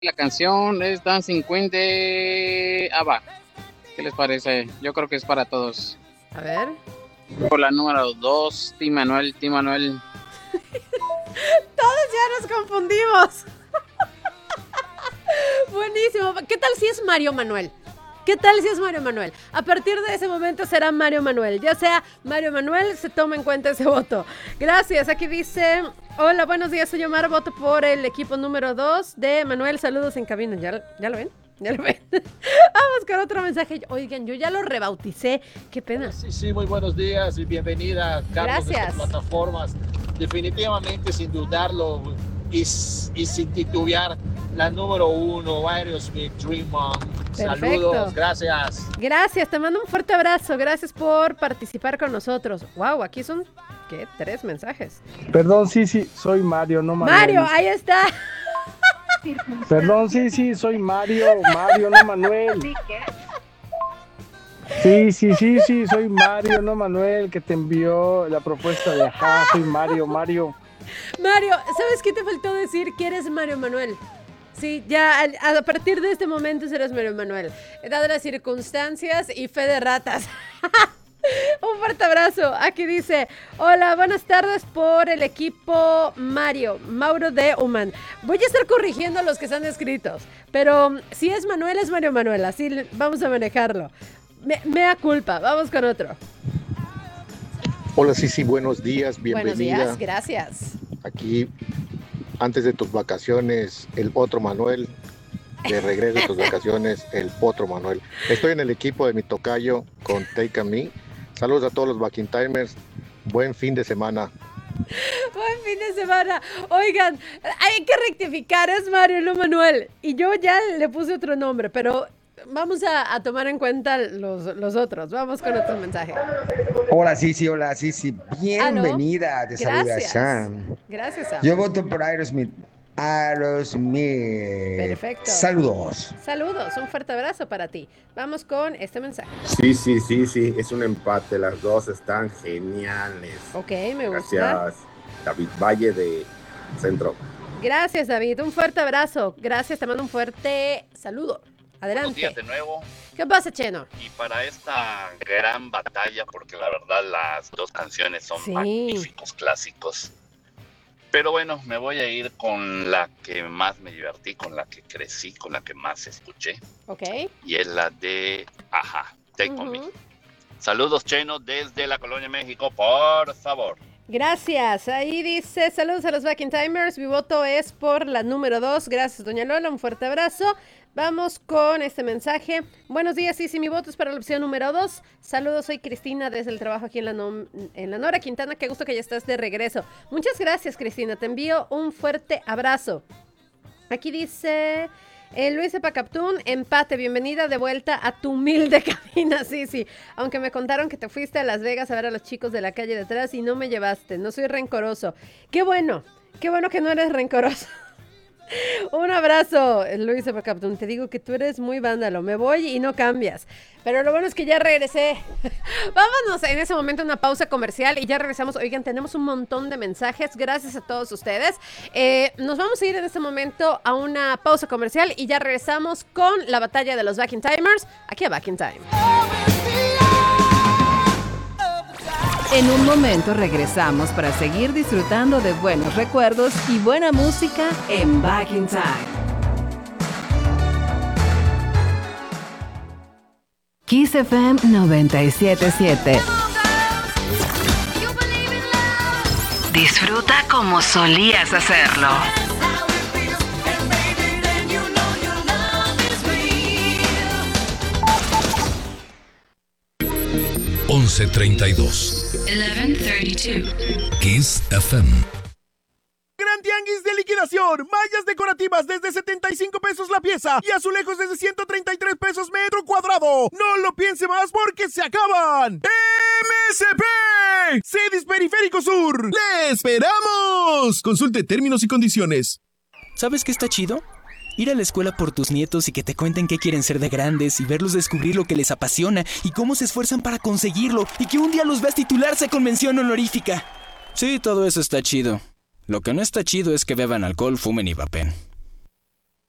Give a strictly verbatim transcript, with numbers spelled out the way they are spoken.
La canción es Dancing Queen de ABBA. ¿Qué les parece? Yo creo que es para todos. A ver. Por la número dos, Tim Manuel, Tim Manuel. Todos ya nos confundimos. Buenísimo. ¿Qué tal si es Mario Manuel? ¿Qué tal si es Mario Manuel? A partir de ese momento será Mario Manuel. Ya sea Mario Manuel, se toma en cuenta ese voto. Gracias. Aquí dice: hola, buenos días, soy Omar, voto por el equipo número dos de Manuel. Saludos en cabina. ¿Ya, ya lo ven? ¿Ya lo ven? Vamos con otro mensaje. Oigan, yo ya lo rebauticé. Qué pena. Sí, sí, muy buenos días y bienvenida, Carlos, de estas plataformas. Definitivamente, sin dudarlo y, y sin titubear, la número uno, Aerosmith, Dream On. Saludos, gracias. Gracias, te mando un fuerte abrazo. Gracias por participar con nosotros. Wow, aquí son, ¿qué? Tres mensajes. Perdón, sí, sí, soy Mario, no Manuel. Mario, ahí está. Perdón, sí, sí, soy Mario, Mario, no Manuel. Sí, sí, sí, sí, soy Mario, no Manuel, que te envió la propuesta de acá. Soy Mario, Mario. Mario, ¿sabes qué te faltó decir? Que eres Mario Manuel. Sí, ya a, a partir de este momento serás Mario Manuel. Dadas las circunstancias y fe de ratas. Un fuerte abrazo. Aquí dice: hola, buenas tardes por el equipo Mario, Mauro de Human. Voy a estar corrigiendo los que están escritos, pero si es Manuel, es Mario Manuel. Así vamos a manejarlo. Me, mea culpa, vamos con otro. Hola, sí, sí, buenos días, bienvenida. Buenos días, gracias. Aquí, antes de tus vacaciones, el otro Manuel. De regreso de tus vacaciones, el otro Manuel. Estoy en el equipo de mi tocayo con Take a Me. Saludos a todos los Backing Timers. Buen fin de semana. Buen fin de semana. Oigan, hay que rectificar, es Mario, no Manuel. Y yo ya le puse otro nombre, pero vamos a, a tomar en cuenta los, los otros. Vamos con otro mensaje. Hola, sí, sí, hola, sí, sí. Bienvenida. Te saluda Sam. Gracias, Sam. Yo voto por Aerosmith. Aerosmith. Perfecto. Saludos. Saludos, un fuerte abrazo para ti. Vamos con este mensaje. Sí, sí, sí, sí, es un empate. Las dos están geniales. Ok, me gusta. Gracias, David Valle de Centro. Gracias, David. Un fuerte abrazo. Gracias, te mando un fuerte saludo. Adelante. Buenos días de nuevo. ¿Qué pasa, Cheno? Y para esta gran batalla, porque la verdad las dos canciones son sí. magníficos clásicos. Pero bueno, me voy a ir con la que más me divertí, con la que crecí, con la que más escuché. Ok. Y es la de Ajá, Take uh-huh. On Me. Saludos, Cheno, desde la Colonia México, por favor. Gracias. Ahí dice: saludos a los Backing Timers. Mi voto es por la número dos. Gracias, doña Lola. Un fuerte abrazo. Vamos con este mensaje. Buenos días, sí, sí, mi voto es para la opción número dos. Saludos, soy Cristina desde el trabajo aquí en la, no- en la Nora Quintana. Qué gusto que ya estás de regreso. Muchas gracias, Cristina. Te envío un fuerte abrazo. Aquí dice eh, Luis Epacaptún, empate, bienvenida de vuelta a tu humilde cabina. Sí, sí, aunque me contaron que te fuiste a Las Vegas a ver a los chicos de la calle de atrás y no me llevaste. No soy rencoroso. Qué bueno, qué bueno que no eres rencoroso. Un abrazo, Luis Epacaptún. Te digo que tú eres muy vándalo. Me voy y no cambias. Pero lo bueno es que ya regresé. Vámonos en ese momento a una pausa comercial y ya regresamos. Oigan, tenemos un montón de mensajes. Gracias a todos ustedes. Eh, nos vamos a ir en este momento a una pausa comercial y ya regresamos con la batalla de los Backing Timers aquí a Backing Time. En un momento regresamos para seguir disfrutando de buenos recuerdos y buena música en Back in Time. Kiss F M noventa y siete punto siete. Disfruta como solías hacerlo. once treinta y dos. once treinta y dos. Kiss F M. Gran tianguis de liquidación. Mallas decorativas desde setenta y cinco pesos la pieza y azulejos desde ciento treinta y tres pesos metro cuadrado. No lo piense más porque se acaban. M S P Cedis Periférico Sur. ¡Le esperamos! Consulte términos y condiciones. ¿Sabes qué está chido? Ir a la escuela por tus nietos y que te cuenten qué quieren ser de grandes y verlos descubrir lo que les apasiona y cómo se esfuerzan para conseguirlo y que un día los veas titularse con mención honorífica. Sí, todo eso está chido. Lo que no está chido es que beban alcohol, fumen y vapen.